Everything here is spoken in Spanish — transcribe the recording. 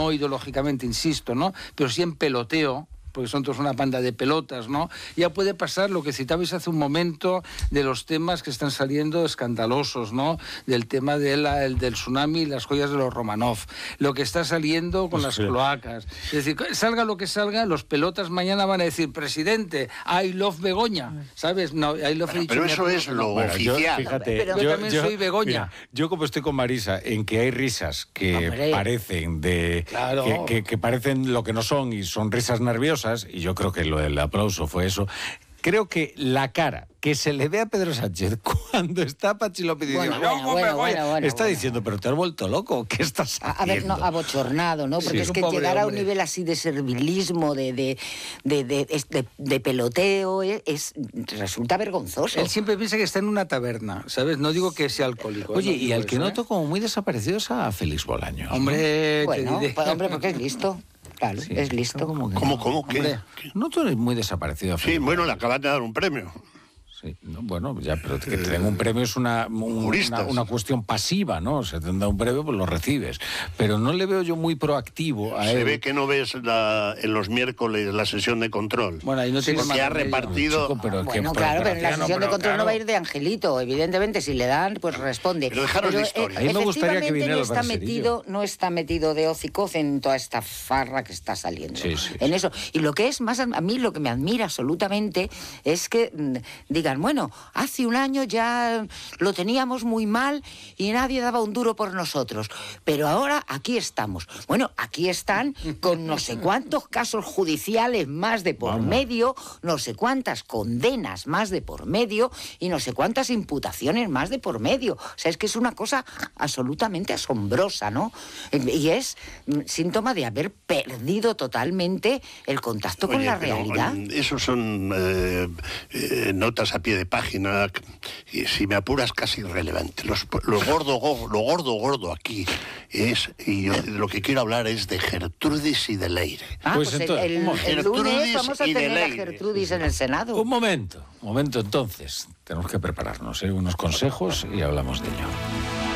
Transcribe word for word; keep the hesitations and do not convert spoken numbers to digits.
no ideológicamente, insisto, ¿no? Pero sí en peloteo, porque son todos una banda de pelotas, ¿no? Ya puede pasar lo que citabais hace un momento de los temas que están saliendo escandalosos, ¿no? Del tema de la, el, del tsunami y las joyas de los Romanov, lo que está saliendo con las cloacas. Es decir, salga lo que salga, los pelotas mañana van a decir, presidente, I love Begoña, ¿sabes? No, I love pero, pero eso es lo bueno, oficial. Yo, fíjate, pero yo, yo también yo, soy Begoña. Mira, yo como estoy con Marisa, en que hay risas que Hombre. parecen de claro. que, que, que parecen lo que no son y son risas nerviosas, y yo creo que lo del aplauso fue eso. Creo que la cara que se le ve a Pedro Sánchez cuando está Pachi López diciendo, bueno, bueno, bueno, bueno, bueno, está bueno. diciendo, pero te has vuelto loco, ¿qué estás haciendo? A ver, no, abochornado, ¿no? Porque sí, es que llegar hombre. a un nivel así de servilismo, de, de, de, de, de, de peloteo, es, resulta vergonzoso. Él siempre piensa que está en una taberna, ¿sabes? No digo que sea alcohólico. Oye, no y al que eso, noto ¿eh? como muy desaparecido es a Félix Bolaños. Hombre, ¿no? Bueno, pues, hombre, porque es listo. Claro, sí, es listo. ¿Cómo? ¿Cómo? ¿Cómo? ¿Qué? Hombre, no tú eres muy desaparecido. Sí, Félix. Bueno, le acaban de dar un premio. Sí, no, bueno, ya, pero que te den un premio es una, un, una, una cuestión pasiva, ¿no? Se te da un premio, pues lo recibes. Pero no le veo yo muy proactivo a Se él. ve que no ves la, en los miércoles la sesión de control. Bueno, ahí no se ha repartido... Chico, pero bueno, que, claro, pero en la sesión no, pero de control claro. no va a ir de Angelito. Evidentemente, si le dan, pues responde. Pero dejaros pero, la historia. Eh, a mí me gustaría que viniera no el está metido, no está metido de hocicoz en toda esta farra que está saliendo. Sí, sí, en sí. eso. Y lo que es más, a mí lo que me admira absolutamente es que mm, digan, bueno, hace un año ya lo teníamos muy mal y nadie daba un duro por nosotros. Pero ahora aquí estamos. Bueno, aquí están con no sé cuántos casos judiciales más de por Vamos. medio, no sé cuántas condenas más de por medio y no sé cuántas imputaciones más de por medio. O sea, es que es una cosa absolutamente asombrosa, ¿no? Y es síntoma de haber perdido totalmente el contacto Oye, con la realidad. Esos son eh, eh, notas a pie de página... Y si me apuras, casi irrelevante. Los, lo, gordo, lo gordo, gordo aquí es, y yo lo que quiero hablar es de Gertrudis y de Leire. Ah, pues, pues entonces, el, el, el lunes vamos a tener a Gertrudis en el Senado. Un momento, un momento entonces. Tenemos que prepararnos, ¿eh? Unos consejos y hablamos de ello.